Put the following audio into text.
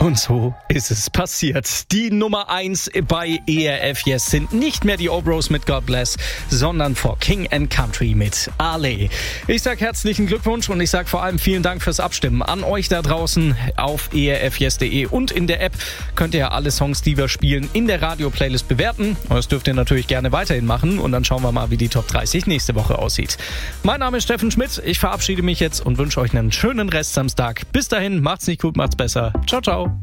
Und so ist es passiert. Die Nummer 1 bei ERF Yes sind nicht mehr die Obros mit God Bless, sondern For King and Country mit Ale. Ich sage herzlichen Glückwunsch und ich sage vor allem vielen Dank fürs Abstimmen an euch da draußen auf erfyes.de und in der App könnt ihr ja alle Songs, die wir spielen, in der Radio-Playlist bewerten. Das dürft ihr natürlich gerne weiterhin machen und dann schauen wir mal, wie die Top 30 nächste Woche aussieht. Mein Name ist Steffen Schmidt, ich verabschiede mich jetzt und wünsche euch einen schönen Rest Samstag. Bis dahin, macht's nicht gut, macht's besser. Ciao, ciao.